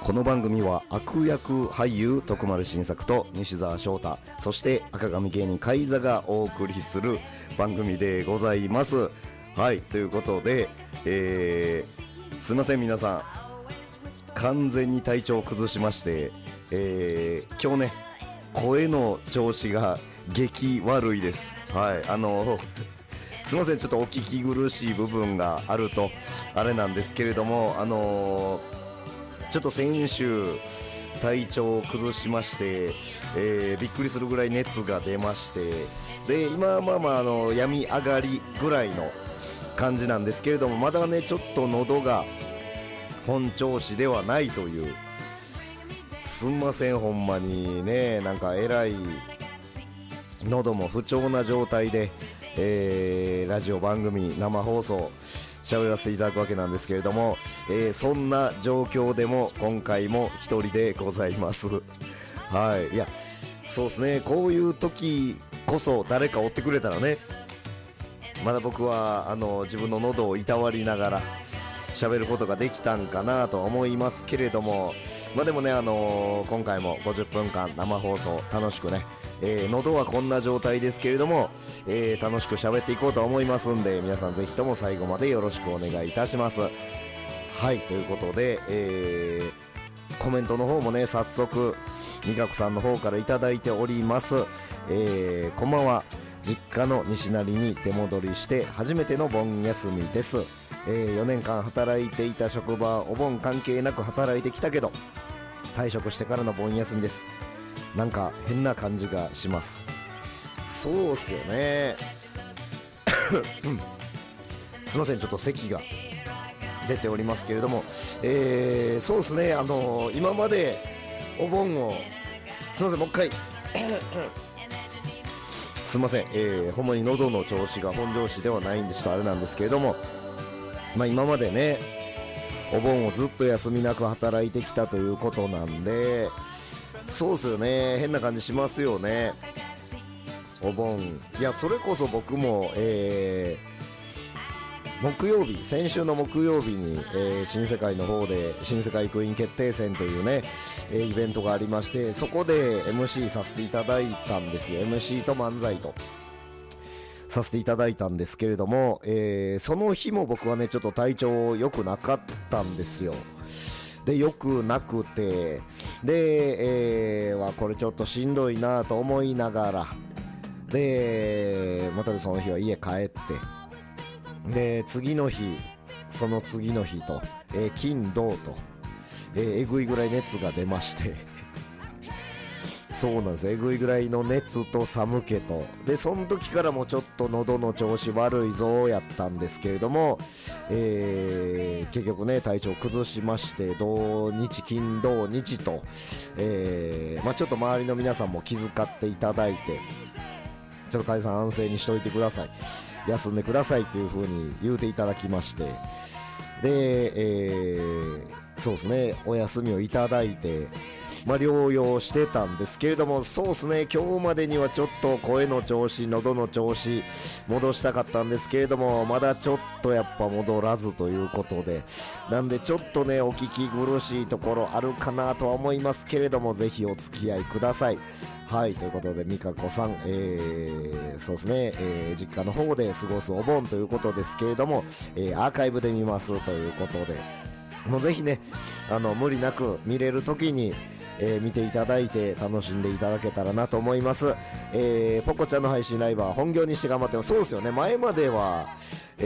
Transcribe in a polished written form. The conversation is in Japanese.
この番組は悪役俳優徳丸新作と西澤翔太、そして赤髪芸人海座がお送りする番組でございます。はい、ということで、すいません皆さん、完全に体調を崩しまして、今日ね声の調子が激悪いです。はい、すいません、ちょっとお聞き苦しい部分があるとあれなんですけれども、ちょっと先週体調を崩しまして、びっくりするぐらい熱が出まして、で今は病み上がりぐらいの感じなんですけれども、まだねちょっと喉が本調子ではないという、すんませんほんまにね、なんかえらい喉も不調な状態で、ラジオ番組生放送喋らせていただくわけなんですけれども、そんな状況でも今回も一人でございますはい、いやそうですね、こういう時こそ誰か追ってくれたらね、まだ僕は自分の喉をいたわりながら喋ることができたんかなと思いますけれども、でもね、今回も50分間生放送楽しくね、喉はこんな状態ですけれども、楽しく喋っていこうと思いますんで、皆さんぜひとも最後までよろしくお願いいたします。はい、ということで、コメントの方もね早速みかこさんの方からいただいております。こんばんは、実家の西成に出戻りして初めての盆休みです。4年間働いていた職場、お盆関係なく働いてきたけど退職してからの盆休みです。なんか変な感じがします。そうっすよねすいません、ちょっと咳が出ておりますけれども、そうですね、今までお盆をすいません、もう一回すいません、ほんまに喉の調子が本調子ではないんでちょっとあれなんですけれども、今までねお盆をずっと休みなく働いてきたということなんで、そうっすよね、変な感じしますよね、お盆。いやそれこそ僕も、木曜日、先週の木曜日に、新世界の方で新世界クイーン決定戦というね、イベントがありまして、そこで MC させていただいたんですよ。 MC と漫才とさせていただいたんですけれども、その日も僕はねちょっと体調良くなかったんですよ。で良くなくて、で、これちょっとしんどいなと思いながら、でまたその日は家帰って、で次の日、その次の日と、金土と、えぐいぐらい熱が出ましてそうなんです、えぐいぐらいの熱と寒気と、でその時からもちょっと喉の調子悪いぞやったんですけれども、結局ね体調崩しまして、土日金土日と、ちょっと周りの皆さんも気遣っていただいて、ちょっと解散安静にしといてください、休んでくださいという風に言うていただきまして、で、そうですね、お休みをいただいて、療養してたんですけれども、そうですね、今日までにはちょっと声の調子、喉の調子戻したかったんですけれども、まだちょっとやっぱ戻らずということで、なんでちょっとねお聞き苦しいところあるかなとは思いますけれども、ぜひお付き合いください。はい、ということでみかこさん、そうですね、実家の方で過ごすお盆ということですけれども、アーカイブで見ますということで、もうぜひね無理なく見れる時に見ていただいて楽しんでいただけたらなと思います。ポコちゃんの配信ライブは本業にして頑張ってます。そうですよね、前までは、